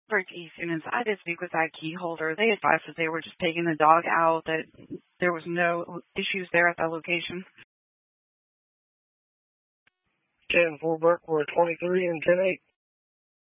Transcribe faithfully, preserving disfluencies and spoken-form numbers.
Bridge East students, I did speak with that key holder. They advised that they were just taking the dog out, that there was no issues there at that location. ten four Burke, we're twenty-three and ten eight.